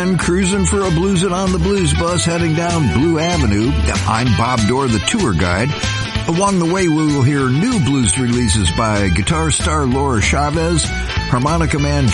again, cruising for a Bluesin' on the Blues bus heading down Blue Avenue. I'm Bob Dorr, the tour guide. Along the way, we will hear new blues releases by guitar star Laura Chavez, harmonica man